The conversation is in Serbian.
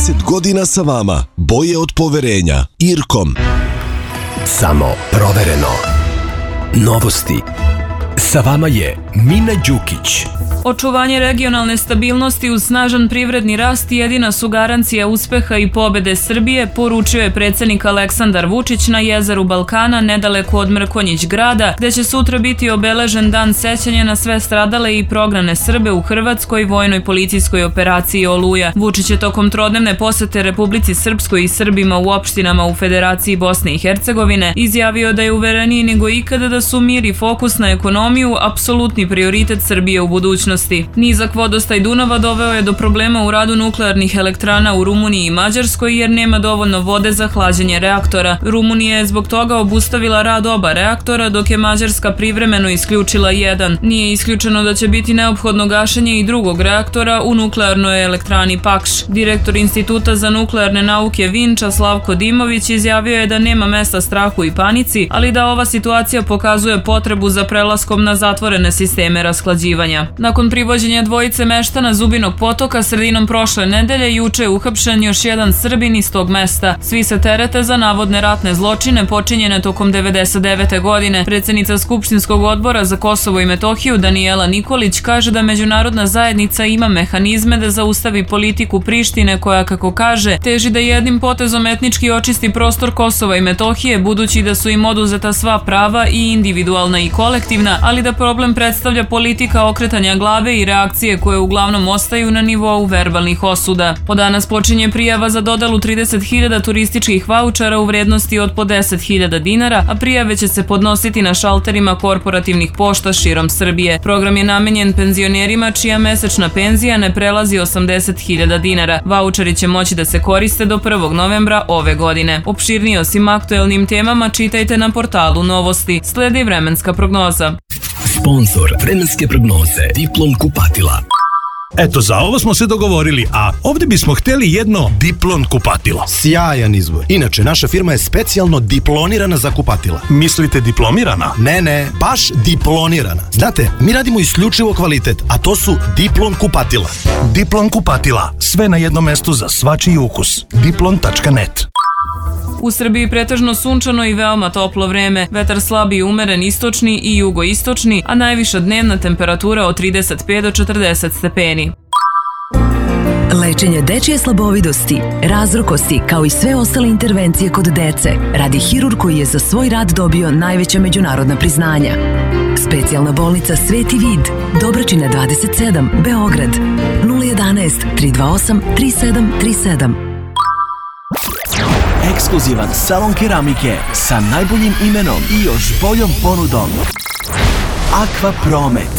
30 godina sa vama. Boje od poverenja. Irkom. Samo provereno. Novosti. Sa vama je Mina Đukić. Očuvanje regionalne stabilnosti uz snažan privredni rast jedina su garancija uspeha i pobede Srbije, poručio je predsjednik Aleksandar Vučić na jezeru Balkana nedaleko od Mrkonjić grada, gde će sutra biti obeležen dan sećanja na sve stradale i prognane Srbe u Hrvatskoj vojnoj policijskoj operaciji Oluja. Vučić je tokom trodnevne posete Republici Srpskoj i Srbima u opštinama u Federaciji Bosne i Hercegovine izjavio da je uvereniji nego ikada da su mir i fokus na ekonomiju apsolutni prioritet Srbije u budućnosti. Nizak vodostaj Dunava doveo je do problema u radu nuklearnih elektrana u Rumuniji i Mađarskoj jer nema dovoljno vode za hlađenje reaktora. Rumunija je zbog toga obustavila rad oba reaktora dok je Mađarska privremeno isključila jedan. Nije isključeno da će biti neophodno gašenje i drugog reaktora u nuklearnoj elektrani Pakš. Direktor Instituta za nuklearne nauke Vinča Slavko Dimović izjavio je da nema mesta strahu i panici, ali da ova situacija pokazuje potrebu za prelaskom na zatvorene sisteme rashlađivanja. Nakon privođenja dvojice meštana Zubinog Potoka sredinom prošle nedelje, juče je uhapšen još jedan Srbin iz tog mesta. Svi se terete za navodne ratne zločine počinjene tokom 1999. godine. Predsjednica Skupštinskog odbora za Kosovo i Metohiju Danijela Nikolić kaže da međunarodna zajednica ima mehanizme da zaustavi politiku Prištine koja, kako kaže, teži da jednim potezom etnički očisti prostor Kosova i Metohije, budući da su im oduzeta sva prava i individualna i kolektivna, ali da problem predstavlja politika okretanja glave i reakcije koje uglavnom ostaju na nivou verbalnih osuda. Od danas počinje prijava za dodelu 30.000 turističkih vaučara u vrednosti od po 10.000 dinara, a prijave će se podnositi na šalterima korporativnih pošta širom Srbije. Program je namenjen penzionerima čija mesečna penzija ne prelazi 80.000 dinara. Vaučari će moći da se koriste do 1. novembra ove godine. Opširnije o svim aktuelnim temama čitajte na portalu Novosti. Sledi vremenska prognoza. Sponzor vremenske prognoze Diplom kupatila. Eto, za ovo smo se dogovorili, a ovdje bismo htjeli jedno Diplom kupatilo. Sjajan izbor. Inače, naša firma je specijalno diplonirana za kupatila. Mislite diplomirana? Ne, baš diplonirana. Znate, mi radimo isključivo kvalitet, a to su Diplom kupatila. Diplom kupatila. Sve na jednom mestu za svačiji ukus. Diplom.net. U Srbiji pretežno sunčano i veoma toplo vreme, vetar slabi i umeren istočni i jugoistočni, a najviša dnevna temperatura od 35 do 40 stepeni. Lečenje dečije slabovidosti, razrokosti kao i sve ostale intervencije kod dece radi hirurg koji je za svoj rad dobio najveća međunarodna priznanja. Specijalna bolnica Sveti Vid, Dobračina 27, Beograd, 011 328 3737. Ekskluzivan salon keramike sa najboljim imenom i još boljom ponudom. Aqua Promet.